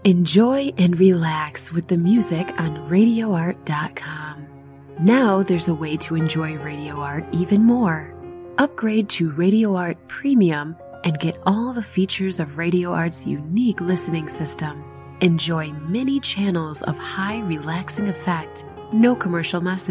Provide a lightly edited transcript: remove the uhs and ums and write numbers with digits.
Enjoy and relax with the music on RadioArt.com. Now there's a way to enjoy Radio Art even more. Upgrade to Radio Art Premium and get all the features of Radio Art's unique listening system. Enjoy many channels of high relaxing effect, no commercial message.